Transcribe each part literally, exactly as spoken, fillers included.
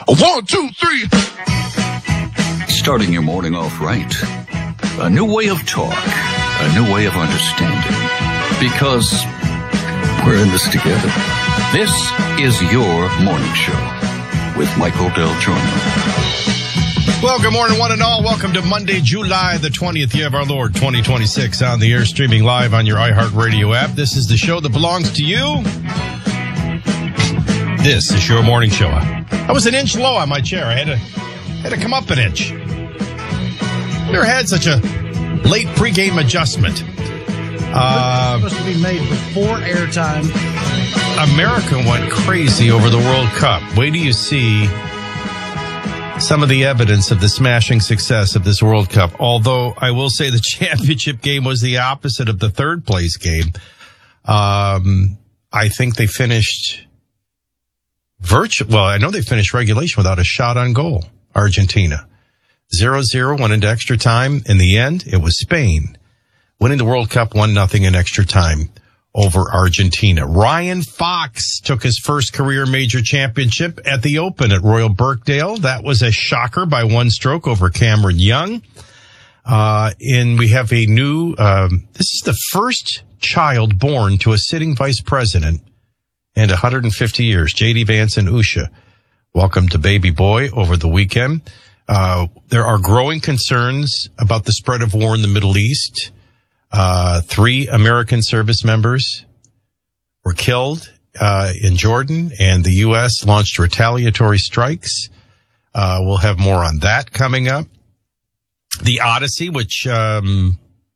One, two, three. Starting your morning off right. A new way of talk. A new way of understanding. Because we're in this together. This is your morning show with Michael Del Giorno. Well, good morning, one and all. Welcome to Monday, July the twentieth, year of our Lord, twenty twenty-six, on the air, streaming live on your iHeartRadio app. This is the show that belongs to you. This is your morning show. I was an inch low on my chair. I had to, had to come up an inch. Never had such a late pregame adjustment. Uh, supposed to be made before airtime. America went crazy over the World Cup. Wait till you see some of the evidence of the smashing success of this World Cup. Although I will say the championship game was the opposite of the third place game. Um, I think they finished virtual. Well, I know they finished regulation without a shot on goal. Argentina. zero zero went into extra time. In the end, it was Spain winning the World Cup one nothing in extra time over Argentina. Ryan Fox took his first career major championship at the Open at Royal Birkdale. That was a shocker by one stroke over Cameron Young. Uh, and we have a new, um, this is the first child born to a sitting vice president in one hundred fifty years. J D Vance and Usha welcomed a baby boy over the weekend. Uh, there are growing concerns about the spread of war in the Middle East. Uh, three American service members were killed, uh, in Jordan, and the U S launched retaliatory strikes. Uh, we'll have more on that coming up. The Odyssey, which, um,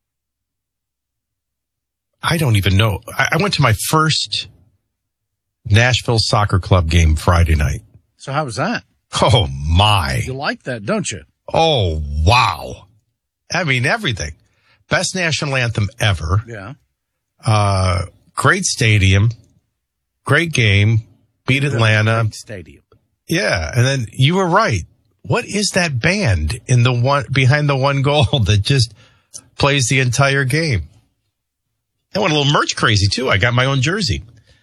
I don't even know. I, I went to my first Nashville Soccer Club game Friday night. So how was that? Oh, my. You like that, don't you? Oh, wow. I mean, everything. Best national anthem ever. Yeah. Uh, great stadium. Great game. Beat Atlanta. Great stadium. Yeah. And then you were right. What is that band in the one, behind the one goal that just plays the entire game? I went a little merch crazy too. I got my own jersey.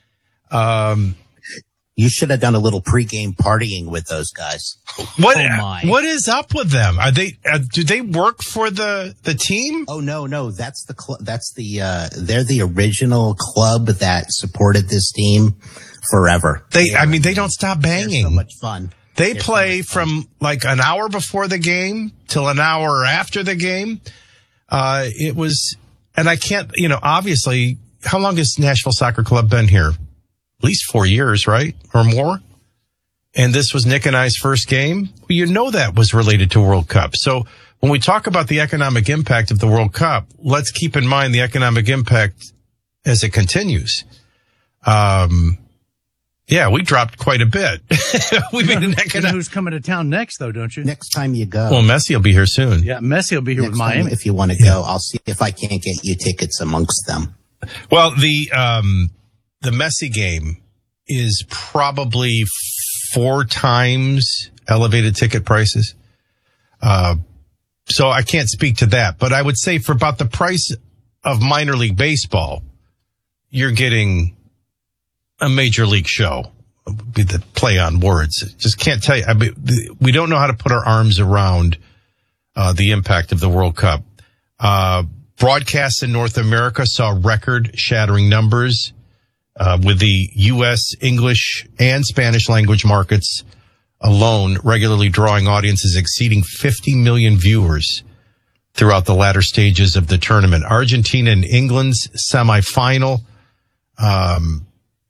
Um, You should have done a little pregame partying with those guys. What? Oh my. What is up with them? Are they? Uh, do they work for the the team? Oh no, no, that's the cl- that's the uh, they're the original club that supported this team forever. They, they're, I mean, they don't stop banging. So much fun. They they're play so fun. from like an hour before the game till an hour after the game. Uh, it was, and I can't, you know, obviously, how long has Nashville Soccer Club been here? At least four years, right? Or more. And this was Nick and I's first game. Well, you know that was related to World Cup. So when we talk about the economic impact of the World Cup, let's keep in mind the economic impact as it continues. Um, yeah, we dropped quite a bit. we made an economic. Who's coming to town next, though, don't you? Next time you go. Well, Messi will be here soon. Yeah, Messi will be here Next with time, Miami. if you want to go, yeah. I'll see if I can't get you tickets amongst them. Well, the, um, the Messi game is probably four times elevated ticket prices. Uh, so I can't speak to that, but I would say for about the price of minor league baseball, you're getting a major league show. Would be the play on words. Just can't tell you. I mean, we don't know how to put our arms around, uh, the impact of the World Cup. Uh, broadcasts in North America saw record shattering numbers. Uh, with the U S, English, and Spanish language markets alone regularly drawing audiences exceeding fifty million viewers throughout the latter stages of the tournament. Argentina and England's semifinal um,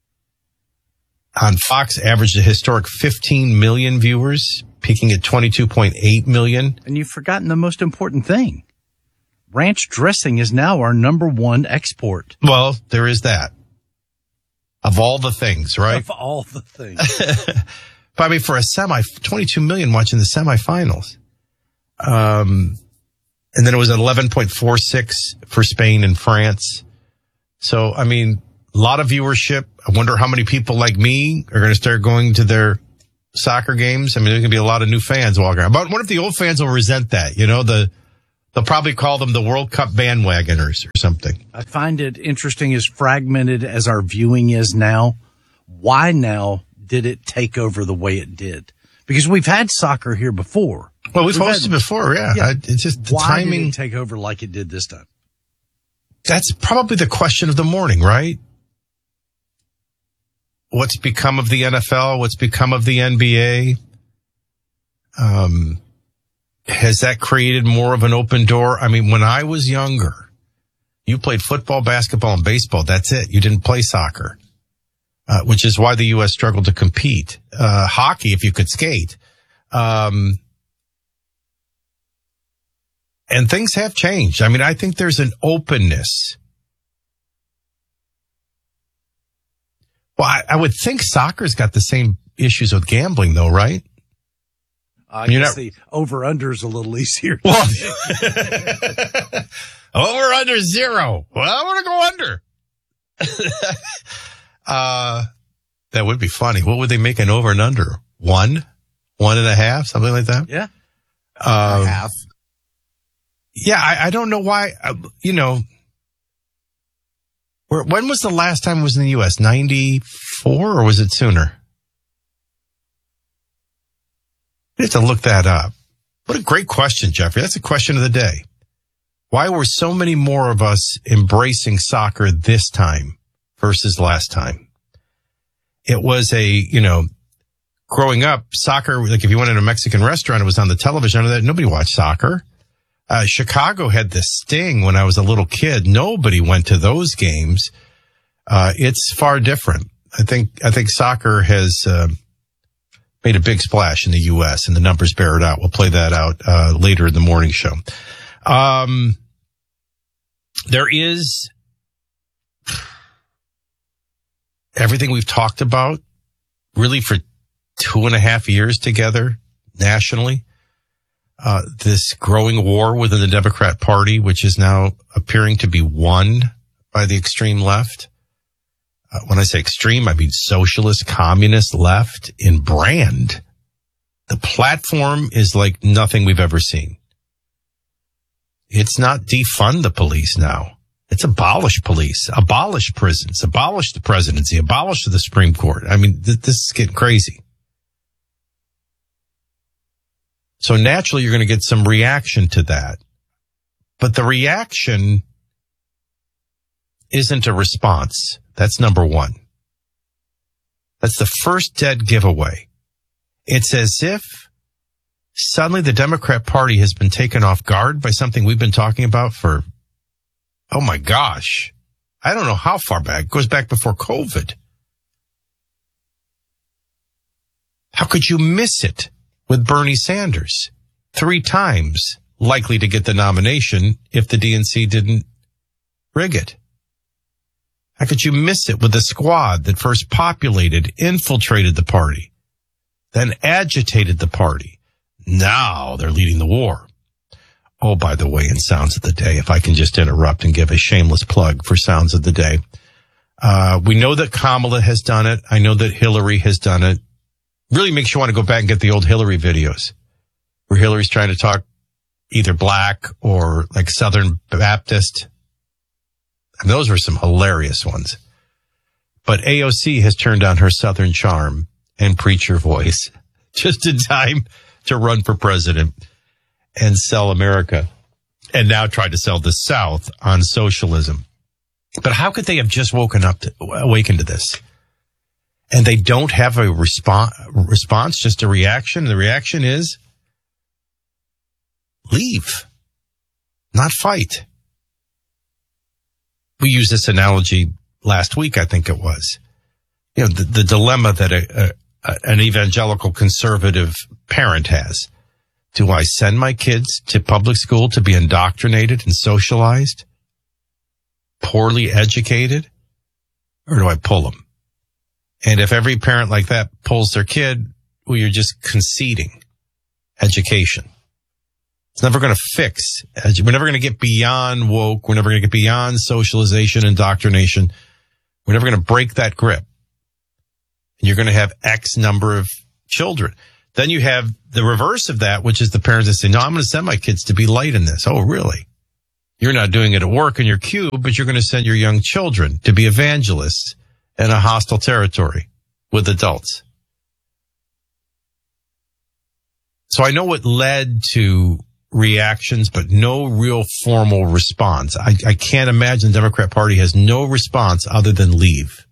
on Fox averaged a historic fifteen million viewers, peaking at twenty-two point eight million. And you've forgotten the most important thing. Ranch dressing is now our number one export. Well, there is that. Of all the things, right? Of all the things. But I mean, for a semi, twenty-two million watching the semifinals. Um, and then it was eleven point four six for Spain and France. So, I mean, a lot of viewership. I wonder how many people like me are going to start going to their soccer games. I mean, there's going to be a lot of new fans walking around. But what if the old fans will resent that? You know, the, they'll probably call them the World Cup bandwagoners or something. I find it interesting, as fragmented as our viewing is now. Why now did it take over the way it did? Because we've had soccer here before. Well, we've, we've hosted had, before, yeah. yeah. I, it's just the Why timing. did it take over like it did this time? That's probably the question of the morning, right? What's become of the N F L? What's become of the N B A? Um, has that created more of an open door? I mean, when I was younger, you played football, basketball, and baseball. That's it. You didn't play soccer, uh, which is why the U S struggled to compete. Uh, hockey, if you could skate. Um, and things have changed. I mean, I think there's an openness. Well, I, I would think soccer's got the same issues with gambling, though, right? I You're guess not- the over-under is a little easier. Well, over under zero. Well, I want to go under. uh, that would be funny. What would they make an over and under? One, one and a half, something like that. Yeah. Um, Half. yeah, I, I don't know why. Uh, you know, where, when was the last time it was in the U S? ninety-four, or was it sooner? We have to look that up. What a great question, Jeffrey. That's a question of the day. Why were so many more of us embracing soccer this time versus last time? It was a, you know, growing up, soccer, like if you went in a Mexican restaurant, it was on the television. That nobody watched soccer. Uh, Chicago had this sting when I was a little kid. Nobody went to those games. Uh, it's far different. I think, I think soccer has, uh, made a big splash in the U S and the numbers bear it out. We'll play that out, uh, later in the morning show. Um, there is everything we've talked about really for two and a half years together nationally. Uh, this growing war within the Democrat Party, which is now appearing to be won by the extreme left. Uh, when I say extreme, I mean socialist, communist left in brand. The platform is like nothing we've ever seen. It's not defund the police now. It's abolish police, abolish prisons, abolish the presidency, abolish the Supreme Court. I mean, th- this is getting crazy. So naturally, you're going to get some reaction to that. But the reaction isn't a response. That's number one. That's the first dead giveaway. It's as if suddenly the Democrat Party has been taken off guard by something we've been talking about for, oh my gosh, I don't know how far back. It goes back before COVID. How could you miss it with Bernie Sanders? Three times likely to get the nomination if the D N C didn't rig it. How could you miss it with the squad that first populated, infiltrated the party, then agitated the party? Now they're leading the war. Oh, by the way, in Sounds of the Day, if I can just interrupt and give a shameless plug for Sounds of the Day. Uh, we know that Kamala has done it. I know that Hillary has done it. Really makes you want to go back and get the old Hillary videos where Hillary's trying to talk either black or like Southern Baptist. And those were some hilarious ones. But A O C has turned on her Southern charm and preacher voice just in time to run for president and sell America, and now try to sell the South on socialism. But how could they have just woken up to, awakened to this? And they don't have a response, response, just a reaction. The reaction is leave, not fight. We used this analogy last week, I think it was. You know, the, the dilemma that a, a, an evangelical conservative parent has. Do I send my kids to public school to be indoctrinated and socialized, poorly educated, or do I pull them? And if every parent like that pulls their kid, well, you're just conceding education. It's never going to fix. We're never going to get beyond woke. We're never going to get beyond socialization, indoctrination. We're never going to break that grip. And you're going to have X number of children. Then you have the reverse of that, which is the parents that say, no, I'm going to send my kids to be light in this. Oh, really? You're not doing it at work in your cube, but you're going to send your young children to be evangelists in a hostile territory with adults. So I know it led to reactions, but no real formal response. I, I can't imagine the Democrat Party has no response other than leave.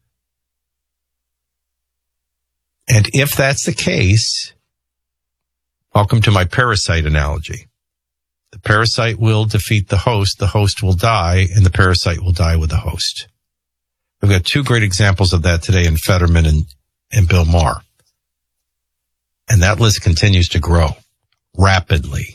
And if that's the case, welcome to my parasite analogy. The parasite will defeat the host, the host will die, and the parasite will die with the host. We've got two great examples of that today in Fetterman and, and Bill Maher. And that list continues to grow rapidly.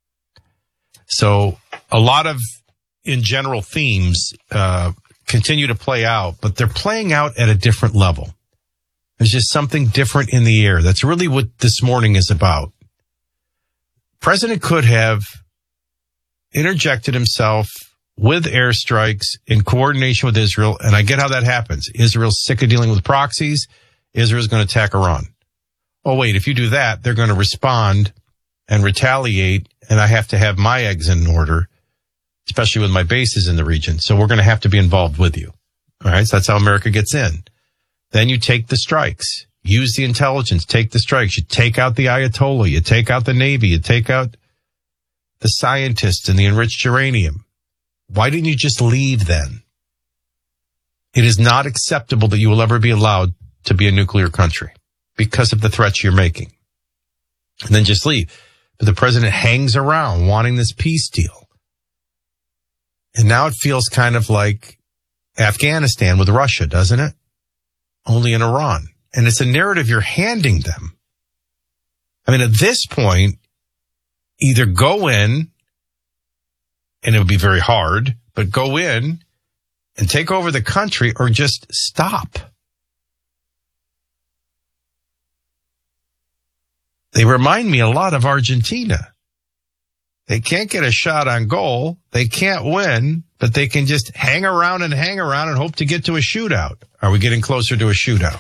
So a lot of, in general, themes uh, continue to play out, but they're playing out at a different level. There's just something different in the air. That's really what this morning is about. President could have interjected himself with airstrikes in coordination with Israel, and I get how that happens. Israel's sick of dealing with proxies. Israel's going to attack Iran. Oh, wait, if you do that, they're going to respond and retaliate, and I have to have my eggs in order, especially with my bases in the region. So we're going to have to be involved with you. All right, so that's how America gets in. Then you take the strikes. Use the intelligence. Take the strikes. You take out the Ayatollah. You take out the Navy. You take out the scientists and the enriched uranium. Why didn't you just leave then? It is not acceptable that you will ever be allowed to be a nuclear country because of the threats you're making. And then just leave. But the president hangs around wanting this peace deal. And now it feels kind of like Afghanistan with Russia, doesn't it? Only in Iran. And it's a narrative you're handing them. I mean, at this point, either go in, and it would be very hard, but go in and take over the country or just stop. They remind me a lot of Argentina. They can't get a shot on goal. They can't win, but they can just hang around and hang around and hope to get to a shootout. Are we getting closer to a shootout?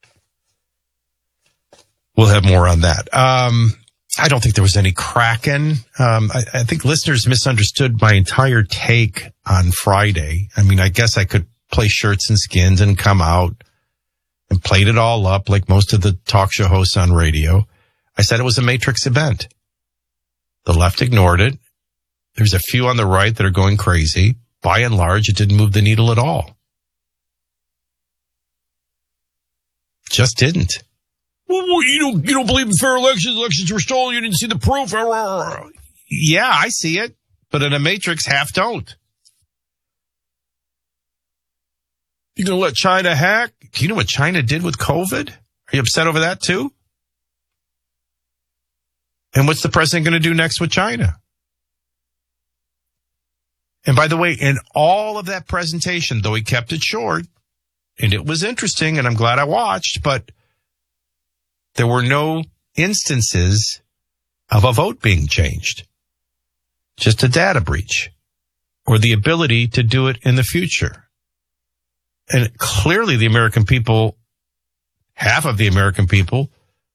We'll have more on that. Um, I don't think there was any Kraken. Um, I, I think listeners misunderstood my entire take on Friday. I mean, I guess I could play shirts and skins and come out and played it all up like most of the talk show hosts on radio. I said it was a Matrix event. The left ignored it. There's a few on the right that are going crazy. By and large, it didn't move the needle at all. Just didn't. Well, you don't, you don't believe in fair elections? Elections were stolen. You didn't see the proof. Yeah, I see it. But in a Matrix, half don't. You going to let China hack? Do you know what China did with COVID? Are you upset over that too? And what's the president going to do next with China? And by the way, in all of that presentation, though he kept it short, and it was interesting, and I'm glad I watched, but there were no instances of a vote being changed. Just a data breach or the ability to do it in the future. And clearly the American people, half of the American people,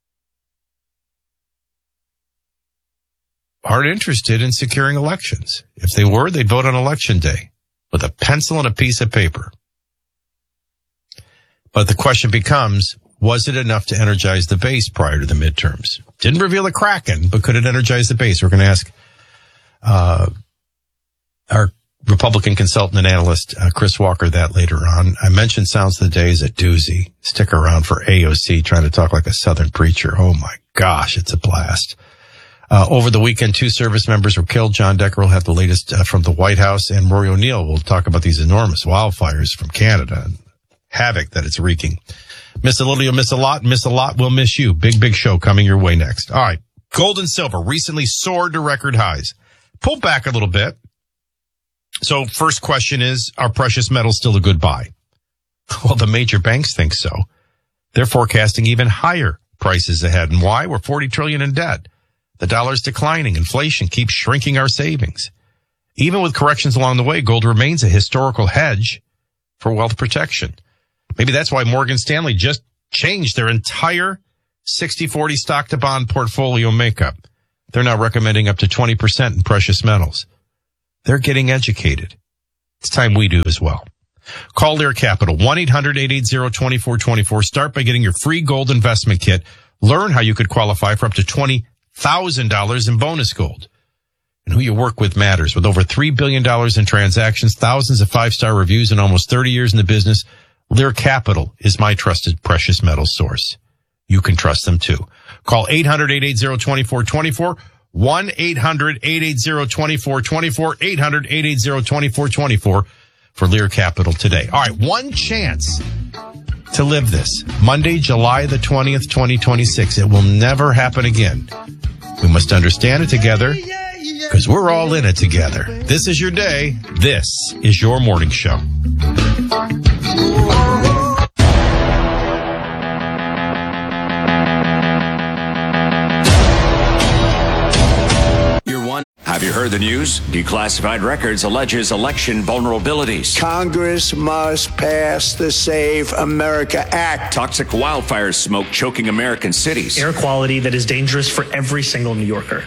aren't interested in securing elections. If they were, they'd vote on election day with a pencil and a piece of paper. But the question becomes, was it enough to energize the base prior to the midterms? Didn't reveal a Kraken, but could it energize the base? We're going to ask uh, our Republican consultant and analyst, uh, Chris Walker, that later on. I mentioned Sounds of the Day is a doozy. Stick around for A O C trying to talk like a Southern preacher. Oh, my gosh, it's a blast. Uh, over the weekend, two service members were killed. John Decker will have the latest uh, from the White House, and Rory O'Neill will talk about these enormous wildfires from Canada and havoc that it's wreaking. Miss a little, you'll miss a lot. Miss a lot, we'll miss you. Big, big show coming your way next. All right. Gold and silver recently soared to record highs. Pulled back a little bit. So first question is, are precious metals still a good buy? Well, the major banks think so. They're forecasting even higher prices ahead. And why? We're forty trillion dollars in debt. The dollar's declining. Inflation keeps shrinking our savings. Even with corrections along the way, gold remains a historical hedge for wealth protection. Maybe that's why Morgan Stanley just changed their entire sixty forty stock to bond portfolio makeup. They're now recommending up to twenty percent in precious metals. They're getting educated. It's time we do as well. Call Lear Capital, one eight hundred eight eight zero two four two four. Start by getting your free gold investment kit. Learn how you could qualify for up to twenty thousand dollars in bonus gold. And who you work with matters. With over three billion dollars in transactions, thousands of five-star reviews, and almost thirty years in the business, Lear Capital is my trusted precious metals source. You can trust them too. Call eight hundred, eight eight zero, two four two four, one eight hundred, eight eight zero, two four two four, eight hundred, eight eight zero, two four two four for Lear Capital today. All right, one chance to live this. Monday, July the twentieth, twenty twenty-six. It will never happen again. We must understand it together because we're all in it together. This is your day. This is your morning show. Have you heard the news? Declassified Records alleges election vulnerabilities. Congress must pass the Save America Act. Toxic wildfire smoke choking American cities. Air quality that is dangerous for every single New Yorker.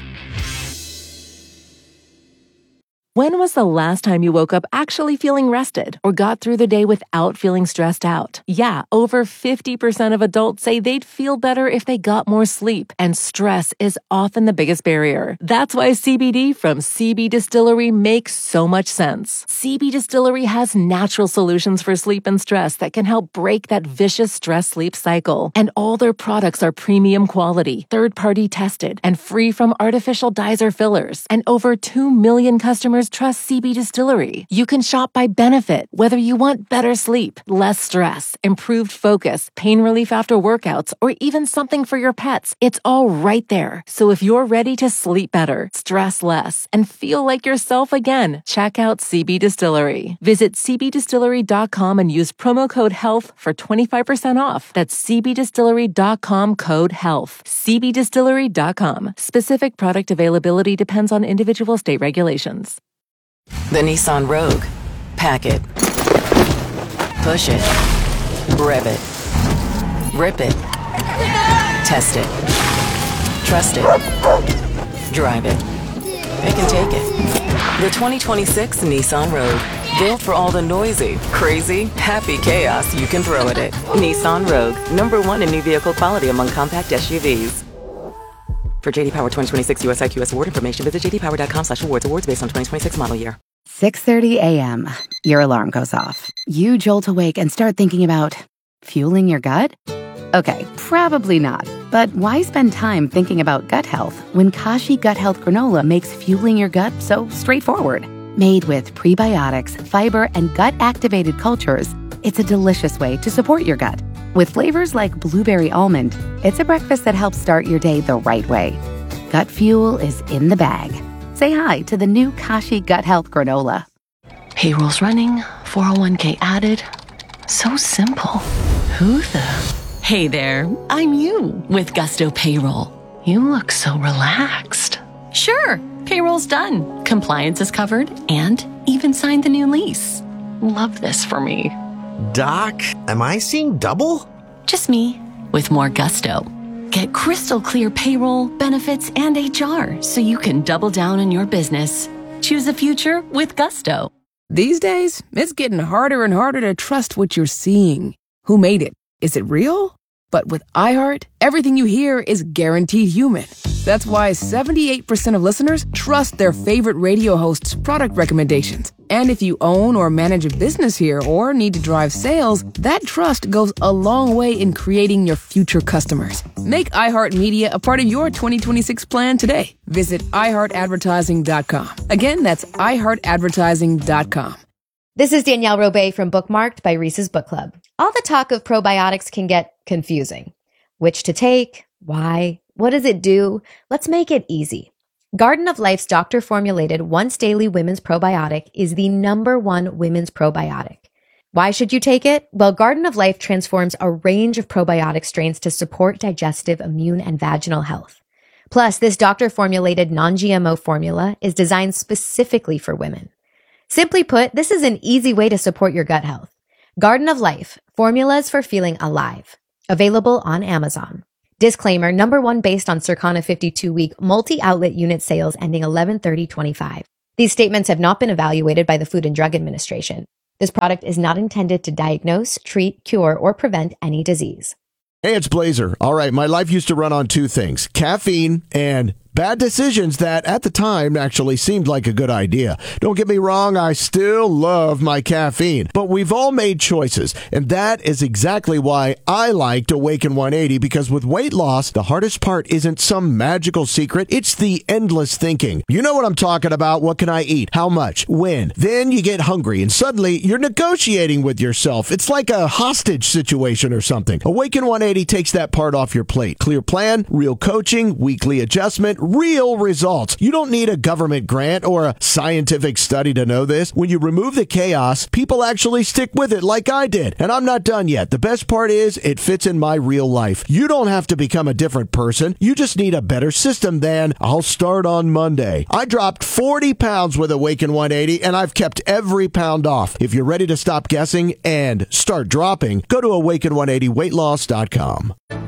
When was the last time you woke up actually feeling rested or got through the day without feeling stressed out? Yeah, over fifty percent of adults say they'd feel better if they got more sleep, and stress is often the biggest barrier. That's why C B D from C B Distillery makes so much sense. C B Distillery has natural solutions for sleep and stress that can help break that vicious stress-sleep cycle. And all their products are premium quality, third-party tested, and free from artificial dyes or fillers. And over two million customers trust C B Distillery. You can shop by benefit, whether you want better sleep, less stress, improved focus, pain relief after workouts, or even something for your pets. It's all right there. So if you're ready to sleep better, stress less, and feel like yourself again, check out C B Distillery. Visit c b distillery dot com and use promo code HEALTH for twenty-five percent off. That's c b distillery dot com code HEALTH. c b distillery dot com. Specific product availability depends on individual state regulations. The Nissan Rogue. Pack it. Push it. Rev it. Rip it. Test it. Trust it. Drive it. It can take it. The twenty twenty-six Nissan Rogue. Built for all the noisy, crazy, happy chaos you can throw at it. Nissan Rogue. Number one in new vehicle quality among compact S U Vs. For J D Power twenty twenty-six U S I Q S award information, visit j d power dot com slash awards. Awards based on twenty twenty-six model year. six thirty a.m. Your alarm goes off. You jolt awake and start thinking about fueling your gut? Okay, probably not. But why spend time thinking about gut health when Kashi Gut Health Granola makes fueling your gut so straightforward? Made with prebiotics, fiber, and gut-activated cultures, it's a delicious way to support your gut. With flavors like blueberry almond, it's a breakfast that helps start your day the right way. Gut fuel is in the bag. Say hi to the new Kashi Gut Health Granola. Payroll's running, four oh one k added. So simple. Who the? Hey there, I'm you with Gusto Payroll. You look so relaxed. Sure, payroll's done. Compliance is covered and even signed the new lease. Love this for me. Doc, am I seeing double? Just me, with more gusto. Get crystal clear payroll, benefits, and H R so you can double down on your business. Choose a future with gusto. These days, it's getting harder and harder to trust what you're seeing. Who made it? Is it real? But with iHeart, everything you hear is guaranteed human. That's why seventy-eight percent of listeners trust their favorite radio host's product recommendations. And if you own or manage a business here or need to drive sales, that trust goes a long way in creating your future customers. Make iHeartMedia a part of your twenty twenty-six plan today. Visit i heart advertising dot com. Again, that's i heart advertising dot com. This is Danielle Robay from Bookmarked by Reese's Book Club. All the talk of probiotics can get confusing. Which to take? Why? What does it do? Let's make it easy. Garden of Life's doctor-formulated once daily women's probiotic is the number one women's probiotic. Why should you take it? Well, Garden of Life transforms a range of probiotic strains to support digestive, immune, and vaginal health. Plus, this doctor-formulated non-G M O formula is designed specifically for women. Simply put, this is an easy way to support your gut health. Garden of Life, formulas for feeling alive. Available on Amazon. Disclaimer, number one based on Circana fifty-two week multi-outlet unit sales ending eleven thirty twenty-five. These statements have not been evaluated by the Food and Drug Administration. This product is not intended to diagnose, treat, cure, or prevent any disease. Hey, it's Blazer. All right, my life used to run on two things, caffeine and bad decisions that at the time actually seemed like a good idea. Don't get me wrong, I still love my caffeine, but we've all made choices, and that is exactly why I liked Awaken one eighty, because with weight loss, the hardest part isn't some magical secret, it's the endless thinking. You know what I'm talking about. What can I eat? How much? When? Then you get hungry, and suddenly you're negotiating with yourself. It's like a hostage situation or something. Awaken one eighty takes that part off your plate. Clear plan, real coaching, weekly adjustment, real results. You don't need a government grant or a scientific study to know this. When you remove the chaos, people actually stick with it like I did. And I'm not done yet. The best part is it fits in my real life. You don't have to become a different person. You just need a better system than I'll start on Monday. I dropped forty pounds with Awaken one eighty, and I've kept every pound off. If you're ready to stop guessing and start dropping, go to awaken one eighty weight loss dot com.